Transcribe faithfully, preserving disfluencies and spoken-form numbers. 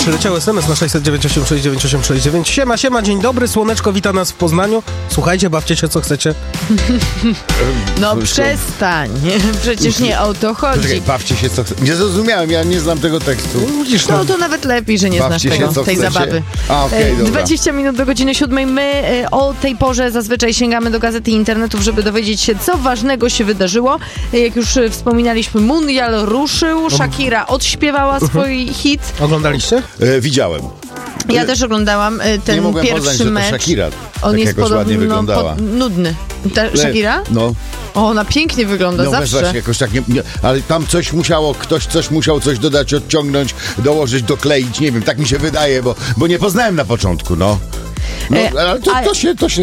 Przyleciał es em es na sześć dziewięć osiem sześć dziewięć osiem sześć dziewięć. Siema, siema, dzień dobry, słoneczko wita nas w Poznaniu. Słuchajcie, bawcie się co chcecie. No przestań, przecież nie o to chodzi. Poczekaj, bawcie się co chcecie. Nie zrozumiałem, ja nie znam tego tekstu. Widzisz, No to nawet lepiej, że nie Bawcie znasz się, tego, co tej chcecie. zabawy. A, okej, E, dobra. dwadzieścia minut do godziny siódmej. My e, o tej porze zazwyczaj sięgamy do gazety i internetów, żeby dowiedzieć się, co ważnego się wydarzyło. E, Jak już e, wspominaliśmy, mundial ruszył, Shakira odśpiewała swój hit. Oglądaliście? E, widziałem. Ja też oglądałam e, Nie ten mogłem pierwszy poznać, że to mecz. Shakira. On tak jest jakoś ładnie podobno wyglądała. pod, nudny. Ta, Shakira? No. O, ona pięknie wygląda, No zawsze. właśnie, jakoś tak nie, nie, ale tam coś musiało, ktoś coś musiał coś dodać, odciągnąć, dołożyć, dokleić, nie wiem, tak mi się wydaje, bo, bo nie poznałem na początku, no. No, E, ale to, a- to, się, to się